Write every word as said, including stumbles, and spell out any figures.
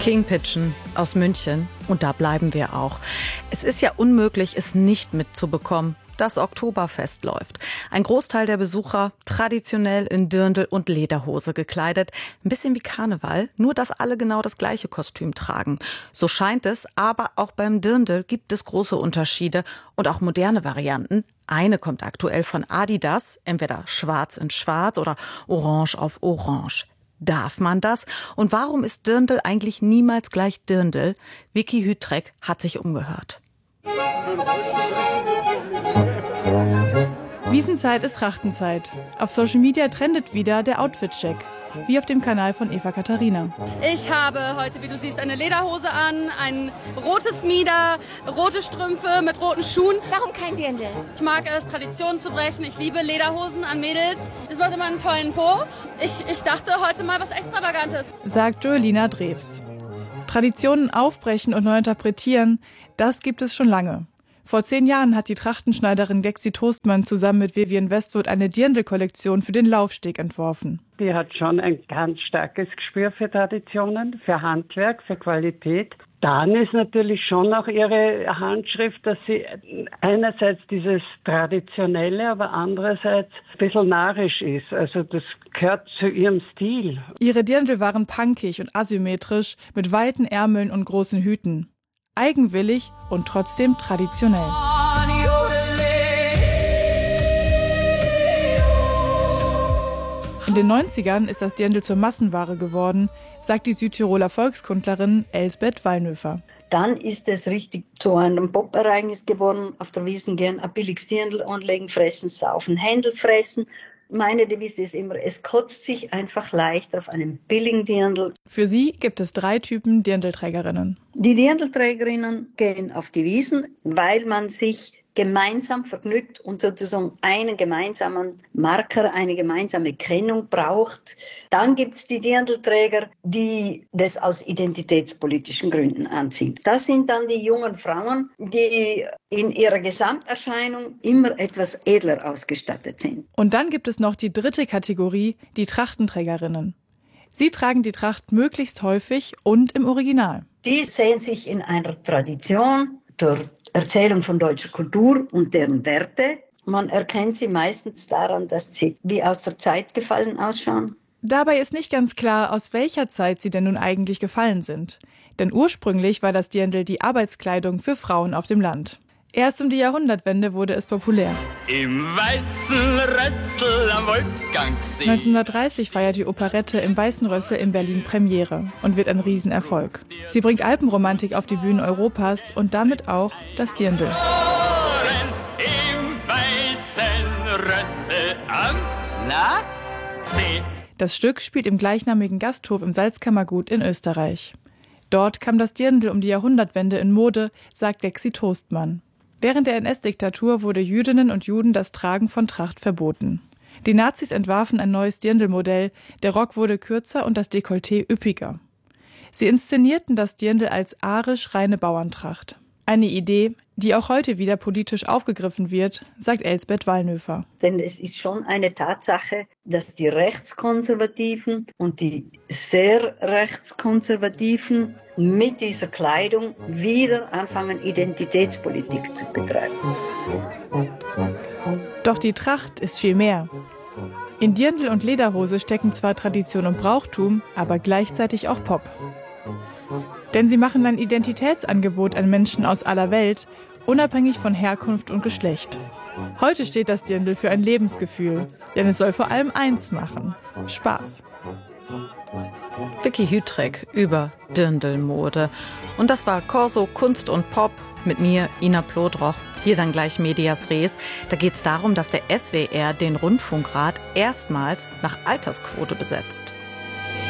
King Pitchen aus München. Und da bleiben wir auch. Es ist ja unmöglich, es nicht mitzubekommen. Das Oktoberfest läuft. Ein Großteil der Besucher traditionell in Dirndl und Lederhose gekleidet. Ein bisschen wie Karneval, nur dass alle genau das gleiche Kostüm tragen. So scheint es, aber auch beim Dirndl gibt es große Unterschiede und auch moderne Varianten. Eine kommt aktuell von Adidas, entweder schwarz in schwarz oder orange auf orange. Darf man das? Und warum ist Dirndl eigentlich niemals gleich Dirndl? Vicky Hüttrek hat sich umgehört. Wiesenzeit ist Trachtenzeit. Auf Social Media trendet wieder der Outfit-Check, wie auf dem Kanal von Eva Katharina. Ich habe heute, wie du siehst, eine Lederhose an, ein rotes Mieder, rote Strümpfe mit roten Schuhen. Warum kein Dirndl? Ich mag es, Traditionen zu brechen. Ich liebe Lederhosen an Mädels. Das macht immer einen tollen Po. Ich, ich dachte heute mal was Extravagantes, sagt Joelina Drews. Traditionen aufbrechen und neu interpretieren, das gibt es schon lange. Vor zehn Jahren hat die Trachtenschneiderin Lexi Toastmann zusammen mit Vivienne Westwood eine Dirndl-Kollektion für den Laufsteg entworfen. Die hat schon ein ganz starkes Gespür für Traditionen, für Handwerk, für Qualität. Dann ist natürlich schon auch ihre Handschrift, dass sie einerseits dieses Traditionelle, aber andererseits ein bisschen narrisch ist. Also das gehört zu ihrem Stil. Ihre Dirndl waren punkig und asymmetrisch, mit weiten Ärmeln und großen Hüten. Eigenwillig und trotzdem traditionell. In den neunzigern ist das Dirndl zur Massenware geworden, sagt die Südtiroler Volkskundlerin Elsbeth Wallnöfer. Dann ist es richtig zu einem Pop-Ereignis geworden, auf der Wiesn gern ein billiges Dirndl anlegen, fressen, saufen, Händel fressen. Meine Devise ist immer, es kotzt sich einfach leichter auf einem billigen Dirndl. Für sie gibt es drei Typen Dirndlträgerinnen. Die Dirndlträgerinnen gehen auf die Wiesn, weil man sich gemeinsam vergnügt und sozusagen einen gemeinsamen Marker, eine gemeinsame Kennung braucht. Dann gibt's die Dirndlträger, die das aus identitätspolitischen Gründen anziehen. Das sind dann die jungen Frauen, die in ihrer Gesamterscheinung immer etwas edler ausgestattet sind. Und dann gibt es noch die dritte Kategorie, die Trachtenträgerinnen. Sie tragen die Tracht möglichst häufig und im Original. Die sehen sich in einer Tradition der Erzählung von deutscher Kultur und deren Werte. Man erkennt sie meistens daran, dass sie wie aus der Zeit gefallen ausschauen. Dabei ist nicht ganz klar, aus welcher Zeit sie denn nun eigentlich gefallen sind. Denn ursprünglich war das Dirndl die Arbeitskleidung für Frauen auf dem Land. Erst um die Jahrhundertwende wurde es populär. Im weißen Rössel am Wolfgangsee. neunzehnhundertdreißig feiert die Operette im Weißen Rössel in Berlin Premiere und wird ein Riesenerfolg. Sie bringt Alpenromantik auf die Bühnen Europas und damit auch das Dirndl. Im weißen Rössel am Na? See. Das Stück spielt im gleichnamigen Gasthof im Salzkammergut in Österreich. Dort kam das Dirndl um die Jahrhundertwende in Mode, sagt Lexi Toastmann. Während der N S-Diktatur wurde Jüdinnen und Juden das Tragen von Tracht verboten. Die Nazis entwarfen ein neues Dirndl-Modell, der Rock wurde kürzer und das Dekolleté üppiger. Sie inszenierten das Dirndl als arisch reine Bauerntracht. Eine Idee, die auch heute wieder politisch aufgegriffen wird, sagt Elsbeth Wallnöfer. Denn es ist schon eine Tatsache, dass die Rechtskonservativen und die sehr Rechtskonservativen mit dieser Kleidung wieder anfangen, Identitätspolitik zu betreiben. Doch die Tracht ist viel mehr. In Dirndl und Lederhose stecken zwar Tradition und Brauchtum, aber gleichzeitig auch Pop. Denn sie machen ein Identitätsangebot an Menschen aus aller Welt, unabhängig von Herkunft und Geschlecht. Heute steht das Dirndl für ein Lebensgefühl, denn es soll vor allem eins machen: Spaß. Vicky Hüttrek über Dirndl-Mode. Und das war Corso Kunst und Pop mit mir, Ina Plodroch. Hier dann gleich Medias Res. Da geht es darum, dass der S W R den Rundfunkrat erstmals nach Altersquote besetzt.